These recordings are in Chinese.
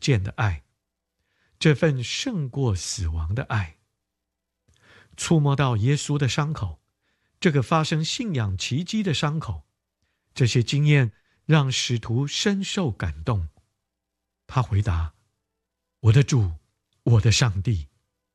见的爱，这份胜过死亡的爱。触摸到耶稣的伤口，这个发生信仰奇迹的伤口，这些经验让使徒深受感动。他回答：我的主，我的上帝。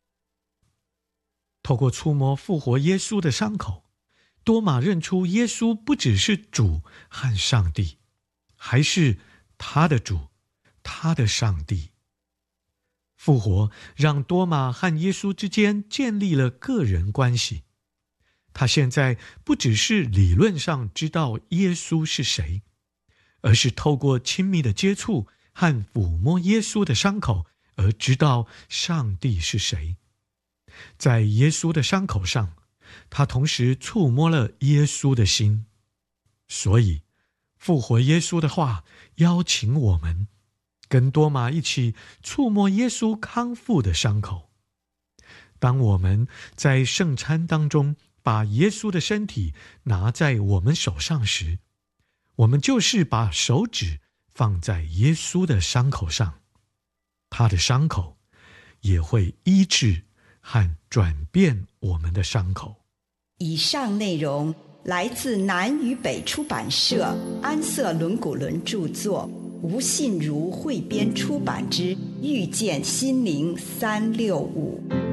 透过触摸复活耶稣的伤口，多马认出耶稣不只是主和上帝，还是他的主，他的上帝。复活让多马和耶稣之间建立了个人关系。他现在不只是理论上知道耶稣是谁，而是透过亲密的接触和抚摸耶稣的伤口而知道上帝是谁。在耶稣的伤口上，他同时触摸了耶稣的心。所以复活耶稣的话邀请我们跟多马一起触摸耶稣康复的伤口。当我们在圣餐当中把耶稣的身体拿在我们手上时，我们就是把手指放在耶稣的伤口上，他的伤口也会医治和转变我们的伤口。 以上内容来自南与北出版社安瑟伦古伦著作，吴信如汇编出版之《遇见心灵365》。